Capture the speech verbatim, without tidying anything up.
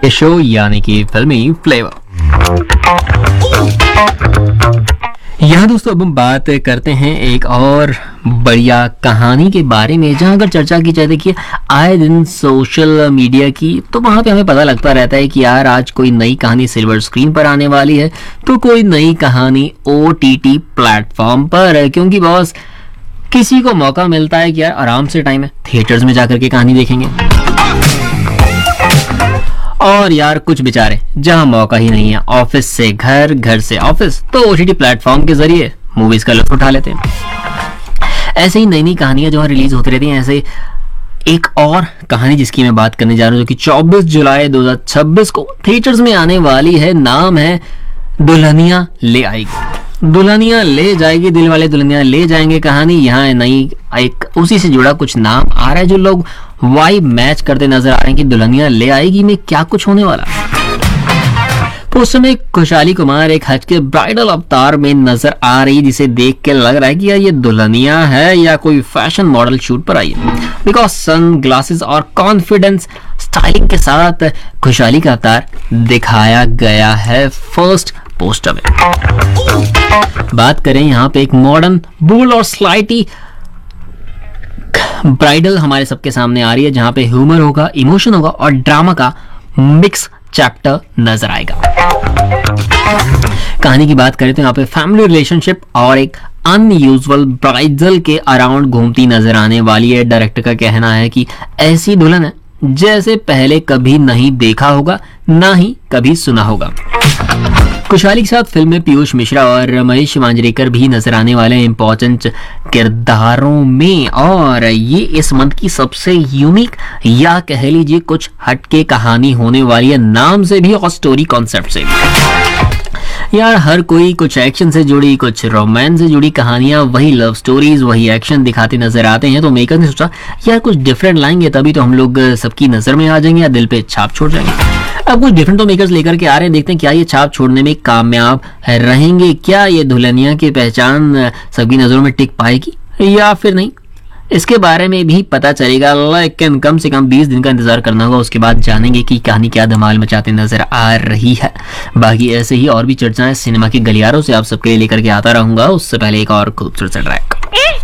ये शो यानी कि फिल्मी फ्लेवर। यहाँ दोस्तों अब हम बात करते हैं एक और बढ़िया कहानी के बारे में, जहाँ अगर चर्चा की जाए, देखिए आए दिन सोशल मीडिया की, तो वहाँ पे हमें पता लगता रहता है कि यार आज कोई नई कहानी सिल्वर स्क्रीन पर आने वाली है, तो कोई नई कहानी ओ टी टी प्लेटफॉर्म पर है, क्योंकि बॉस किसी को मौका मिलता है कि यार आराम से टाइम है, थिएटर्स में जाकर के कहानी देखेंगे, और यार कुछ बेचारे जहां मौका ही नहीं है, ऑफिस से घर, घर से ऑफिस, तो ओ टी टी प्लेटफॉर्म के जरिए मूवीज का लुत्फ उठा लेते हैं। ऐसे ही नई नई कहानियां जो रिलीज होती रहती हैं, ऐसे एक और कहानी जिसकी मैं बात करने जा रहा हूं, जो कि चौबीस जुलाई दो हज़ार छब्बीस को थिएटर्स में आने वाली है, नाम है दुल्हनिया ले आएगी। दुल्हनिया ले जाएगी, दिल वाले दुल्हनिया ले जाएंगे कहानी। यहाँ नई एक उसी से जुड़ा कुछ नाम आ रहा है, जो लोग वाइब मैच करते नजर आ रहे हैं कि दुल्हनिया ले आएगी में क्या कुछ होने वाला। तो उस समय खुशहाली कुमार एक हटके ब्राइडल अवतार में नजर आ रही, जिसे देख के लग रहा है कि यार ये दुल्हनिया है या कोई फैशन मॉडल शूट पर आई है, बिकॉज सन ग्लासेस और कॉन्फिडेंस स्टाइलिंग के साथ खुशहाली का अवतार दिखाया गया है फर्स्ट पोस्टर में। बात करें यहाँ पे एक मॉडर्न, बोल्ड और स्लाइटली ब्राइडल हमारे सबके सामने आ रही है, जहां पे ह्यूमर होगा, इमोशन होगा और ड्रामा का मिक्स चैप्टर नजर आएगा। कहानी की बात करें तो यहाँ पे फैमिली रिलेशनशिप और एक अनयूजुअल ब्राइडल के अराउंड घूमती नजर आने वाली है। डायरेक्टर का कहना है कि ऐसी दुल्हन है जैसे पहले कभी नहीं देखा होगा, ना ही कभी सुना होगा। खुशहाली के साथ फिल्म में पीयूष मिश्रा और महेश मांजरेकर भी नजर आने वाले हैं इंपॉर्टेंट किरदारों में, और ये इस मंथ की सबसे यूनिक या कह लीजिए कुछ हटके कहानी होने वाली है, नाम से भी और स्टोरी कॉन्सेप्ट से भी। यार हर कोई कुछ एक्शन से जुड़ी, कुछ रोमांस से जुड़ी कहानियां, वही लव स्टोरीज, वही एक्शन दिखाते नजर आते हैं, तो मेकर ने सोचा यार कुछ डिफरेंट लाएंगे, तभी तो हम लोग सबकी नजर में आ जाएंगे या दिल पे छाप छोड़ जाएंगे। अब कुछ डिफरेंट तो मेकर्स लेकर के आ रहे हैं, देखते हैं क्या ये छाप छोड़ने में कामयाब रहेंगे, क्या ये दुल्हनिया की पहचान सबकी नजरों में टिक पाएगी या फिर नहीं, इसके बारे में भी पता चलेगा। लेकिन कम से कम बीस दिन का इंतजार करना होगा, उसके बाद जानेंगे कि कहानी क्या धमाल मचाते नजर आ रही है। बाकी ऐसे ही और भी चर्चाएं सिनेमा के गलियारों से आप सबके लिए लेकर के आता रहूंगा, उससे पहले एक और खूबसूरत ट्रैक।